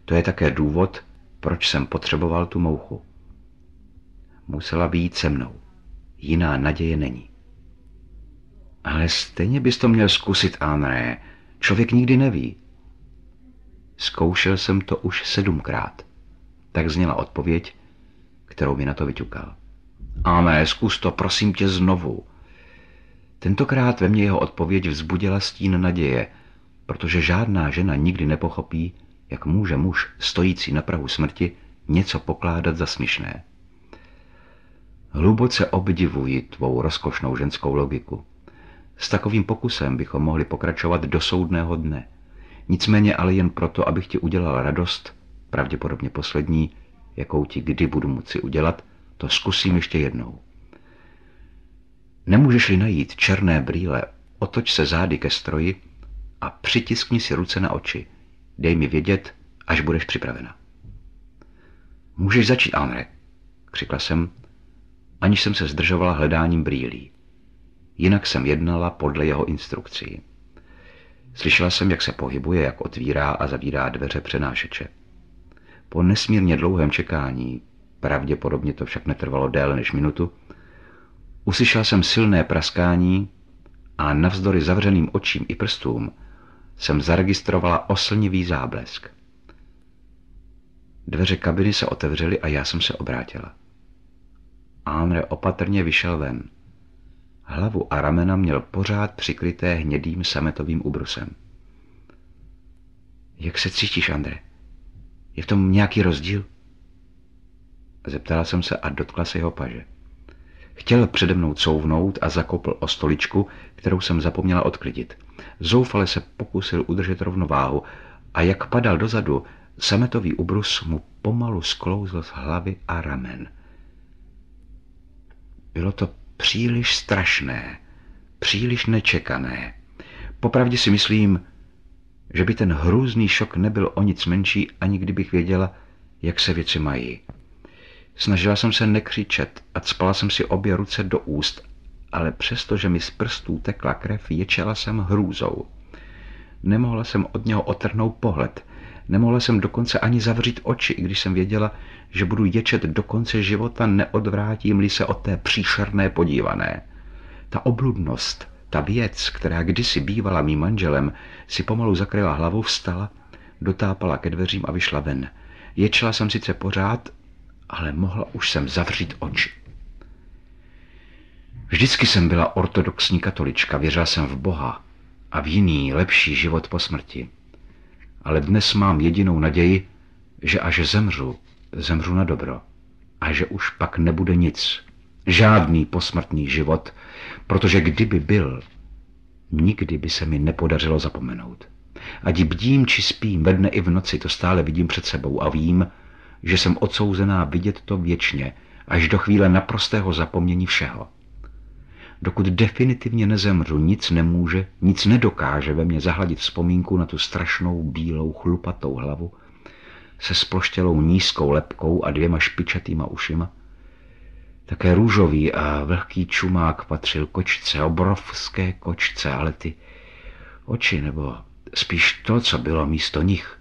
To je také důvod, proč jsem potřeboval tu mouchu. Musela být se mnou. Jiná naděje není. Ale stejně bys to měl zkusit, André. Člověk nikdy neví. Zkoušel jsem to už 7krát. Tak zněla odpověď, kterou mi na to vyťukal. André, zkus to, prosím tě, znovu. Tentokrát ve mně jeho odpověď vzbudila stín naděje, protože žádná žena nikdy nepochopí, jak může muž, stojící na prahu smrti, něco pokládat za směšné. Hluboce obdivuji tvou rozkošnou ženskou logiku. S takovým pokusem bychom mohli pokračovat do soudného dne. Nicméně ale jen proto, abych ti udělal radost, pravděpodobně poslední, jakou ti kdy budu moci udělat, to zkusím ještě jednou. Nemůžeš-li najít černé brýle, otoč se zády ke stroji a přitiskni si ruce na oči. Dej mi vědět, až budeš připravena. Můžeš začít, André, křikla jsem, aniž jsem se zdržovala hledáním brýlí. Jinak jsem jednala podle jeho instrukcí. Slyšela jsem, jak se pohybuje, jak otvírá a zavírá dveře přenášeče. Po nesmírně dlouhém čekání, pravděpodobně to však netrvalo déle než minutu, uslyšela jsem silné praskání a navzdory zavřeným očím i prstům jsem zaregistrovala oslnivý záblesk. Dveře kabiny se otevřely a já jsem se obrátila. André opatrně vyšel ven. Hlavu a ramena měl pořád přikryté hnědým sametovým ubrusem. Jak se cítíš, André? Je v tom nějaký rozdíl? Zeptala jsem se a dotkla se jeho paže. Chtěl přede mnou couvnout a zakopl o stoličku, kterou jsem zapomněla odklidit. Zoufale se pokusil udržet rovnováhu a jak padal dozadu, sametový ubrus mu pomalu sklouzl z hlavy a ramen. Bylo to příliš strašné, příliš nečekané. Popravdě si myslím, že by ten hrůzný šok nebyl o nic menší, ani kdybych věděla, jak se věci mají. Snažila jsem se nekřičet a cpala jsem si obě ruce do úst, ale přestože mi z prstů tekla krev, ječela jsem hrůzou. Nemohla jsem od něho otrhnout pohled. Nemohla jsem dokonce ani zavřít oči, i když jsem věděla, že budu ječet do konce života, neodvrátím-li se od té příšerné podívané. Ta obludnost, ta věc, která kdysi bývala mým manželem, si pomalu zakryla hlavu, vstala, dotápala ke dveřím a vyšla ven. Ječela jsem sice pořád, ale mohla už jsem zavřít oči. Vždycky jsem byla ortodoxní katolička, věřila jsem v Boha a v jiný, lepší život po smrti. Ale dnes mám jedinou naději, že až zemřu, zemřu na dobro. A že už pak nebude nic. Žádný posmrtný život, protože kdyby byl, nikdy by se mi nepodařilo zapomenout. Ať bdím či spím, ve dne i v noci, to stále vidím před sebou a vím, že jsem odsouzená vidět to věčně, až do chvíle naprostého zapomnění všeho. Dokud definitivně nezemřu, nic nemůže, nic nedokáže ve mně zahladit vzpomínku na tu strašnou bílou chlupatou hlavu se sploštělou nízkou lebkou a 2 špičatýma ušima. Také růžový a vlhký čumák patřil kočce, obrovské kočce, ale ty oči, nebo spíš to, co bylo místo nich.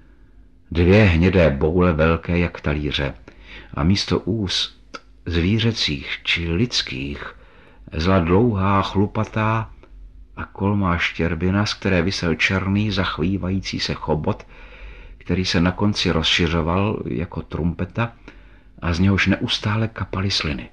2 hnědé boule velké jak talíře a místo úst zvířecích či lidských zla dlouhá, chlupatá a kolmá štěrbina, z které visel černý, zachvívající se chobot, který se na konci rozšiřoval jako trumpeta a z něhož neustále kapaly sliny.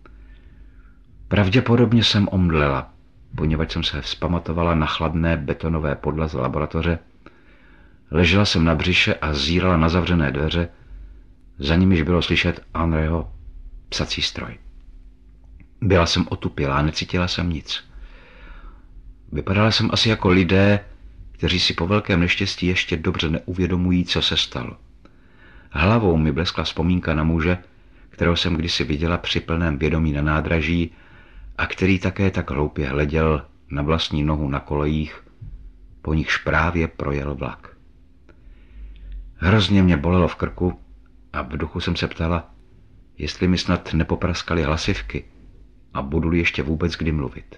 Pravděpodobně jsem omdlela, poněvadž jsem se vzpamatovala na chladné betonové podlaze laboratoře. Ležela jsem na břiše a zírala na zavřené dveře, za nimiž bylo slyšet Andrého psací stroj. Byla jsem otupělá, necítila jsem nic. Vypadala jsem asi jako lidé, kteří si po velkém neštěstí ještě dobře neuvědomují, co se stalo. Hlavou mi bleskla vzpomínka na muže, kterého jsem kdysi viděla při plném vědomí na nádraží a který také tak hloupě hleděl na vlastní nohu na kolejích, po nichž právě projel vlak. Hrozně mě bolelo v krku a v duchu jsem se ptala, jestli mi snad nepopraskaly hlasivky a budu-li ještě vůbec kdy mluvit.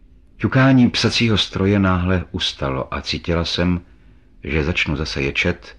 Ťukání psacího stroje náhle ustalo a cítila jsem, že začnu zase ječet,